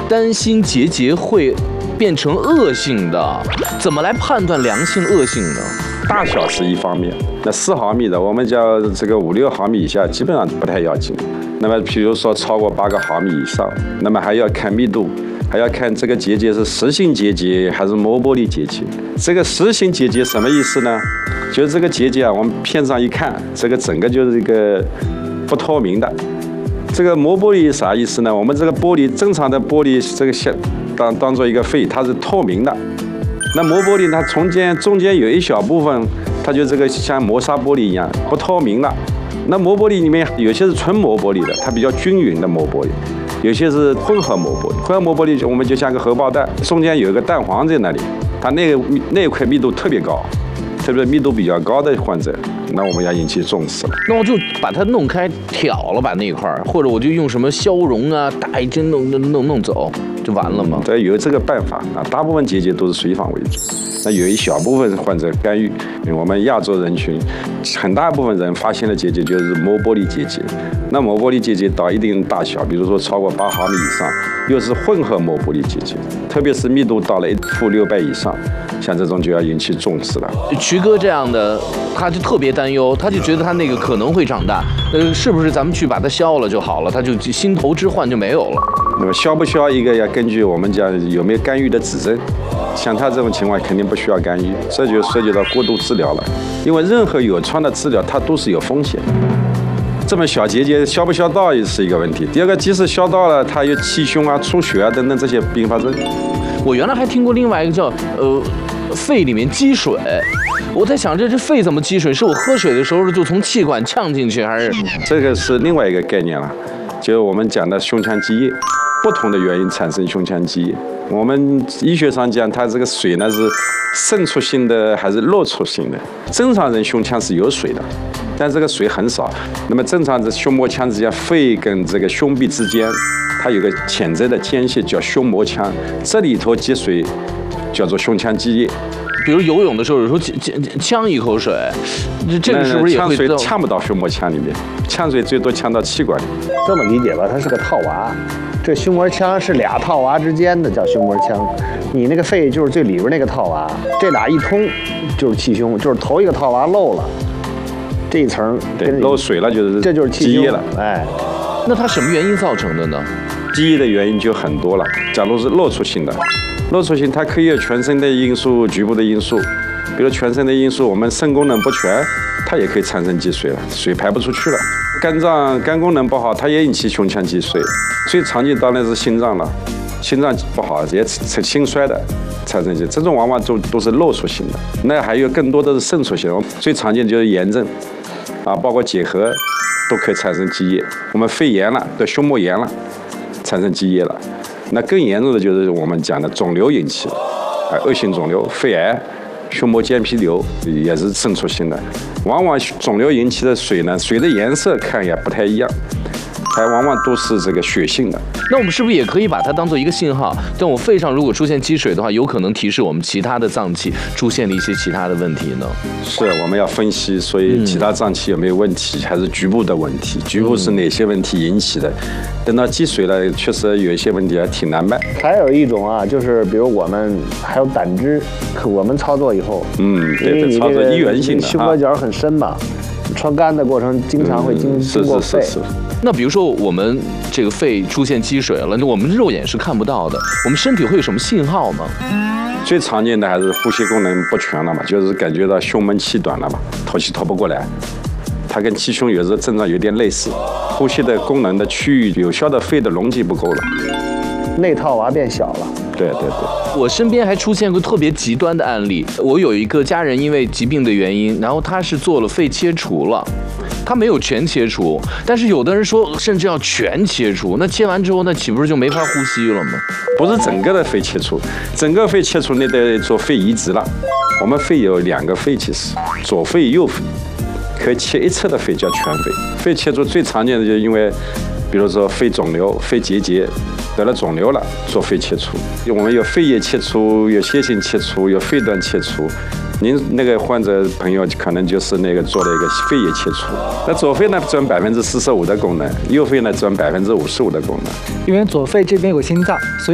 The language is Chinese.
担心结节会变成恶性的，怎么来判断良性恶性呢？ 大小是一方面，那4毫米的，我们叫这个5、6毫米以下，基本上不太要紧。那么，比如说超过8个毫米以上，那么还要看密度，还要看这个结节是实性结节还是膜玻璃结节。这个实性结节什么意思呢？就是这个结节啊，我们片上一看，这个整个就是一个不透明的。这个膜玻璃啥意思呢？我们这个玻璃正常的玻璃，这个当做一个肺，它是透明的。那膜玻璃它中间有一小部分，它就这个像磨砂玻璃一样不透明了。那膜玻璃里面有些是纯膜玻璃的，它比较均匀的膜玻璃，有些是混合膜玻璃。混合膜玻璃我们就像个荷包蛋，中间有一个蛋黄在那里，它那一块密度特别高，特别密度比较高的患者，那我们要引起重视了。 那我就把它弄开挑了吧那一块，或者我就用什么消融啊，打一针弄走就完了吗？ 对，有这个办法啊。大部分结节都是随访为主，那有一小部分患者干预。我们亚洲人群很大部分人发现的结节就是膜玻璃结节。那膜玻璃结节到一定大小，比如说超过8毫米以上，又是混合膜玻璃结节，特别是密度到了1/600以上，像这种就要引起重视了。 渠哥这样的，他就特别担忧，他就觉得他那个可能会长大，是不是咱们去把它消了就好了，他就心头之患就没有了？ 那么消不消，一个要根据我们讲有没有干预的指征。像他这种情况肯定不需要干预，这就涉及到过度治疗了。因为任何有创的治疗它都是有风险。这么小结节消不消到也是一个问题。第二个，即使消到了，它有气胸啊、出血啊等等这些并发症。 我原来还听过另外一个叫肺里面积水。我在想，这肺怎么积水？是我喝水的时候就从气管呛进去，还是？ 这个是另外一个概念了，就是我们讲的胸腔积液，不同的原因产生胸腔积液。我们医学上讲，它这个水呢是渗出性的还是漏出性的？正常人胸腔是有水的，但这个水很少。那么正常的胸膜腔之间，肺跟这个胸壁之间，它有个潜在的间隙叫胸膜腔，这里头积水叫做胸腔积液。 比如游泳的时候，有时候呛一口水，这个是不是也会？ 呛水呛不到胸膜腔里面，呛水最多呛到气管里。 这么理解吧，它是个套娃。这胸膜腔是俩套娃之间的，叫胸膜腔。你那个肺就是最里边那个套娃，这俩一通就是气胸，就是头一个套娃漏了，这一层漏水了， 这就是气胸了。 哎， 那它什么原因造成的呢？ 积液的原因就很多了。假如是漏出性的，漏出性它可以有全身的因素、局部的因素。比如全身的因素，我们肾功能不全，它也可以产生积水了，水排不出去了。肝功能不好，它也引起胸腔积水。最常见当然是心脏了，心脏不好也心衰的产生这种往往都是漏出性的。那还有更多的是渗出性的，最常见就是炎症啊，包括结核都可以产生积液。我们肺炎了，对胸膜炎了，产生积液了。那更严重的就是我们讲的肿瘤引起的，恶性肿瘤、肺癌、胸膜间皮瘤也是渗出性的。往往肿瘤引起的水呢，水的颜色看也不太一样，还往往都是这个血性的。 那我们是不是也可以把它当做一个信号？但我肺上如果出现积水的话，有可能提示我们其他的脏器出现了一些其他的问题呢？ 是，我们要分析，所以其他脏器有没有问题，还是局部的问题？局部是哪些问题引起的？等到积水了，确实有一些问题还挺难办。 还有一种啊，就是比如我们还有胆汁，我们操作以后， 对，操作医源性的， 胸膈角很深嘛，穿干的过程经常会经过肺。 是。 那比如说我们这个肺出现积水了，我们肉眼是看不到的，我们身体会有什么信号吗？ 最常见的还是呼吸功能不全了嘛，就是感觉到胸闷气短了嘛，透气透不过来。它跟气胸有时候症状有点类似，呼吸的功能的区域，有效的肺的容积不够了， 内套娃变小了。 对。 我身边还出现过特别极端的案例，我有一个家人因为疾病的原因，然后他是做了肺切除了。他没有全切除，但是有的人说甚至要全切除，那切完之后那岂不是就没法呼吸了吗？ 不是整个的肺切除，整个肺切除那得做肺移植了。我们肺有2个肺，其实左肺右肺，可以切一侧的肺叫全肺。肺切除最常见的就是因为，比如说肺肿瘤、肺结节得了肿瘤了，做肺切除。我们有肺叶切除，有楔形切除，有肺段切除。您那个患者朋友可能就是那个做了一个肺叶切除。那左肺呢占45%的功能，右肺呢占55%的功能。 因为左肺这边有心脏，所以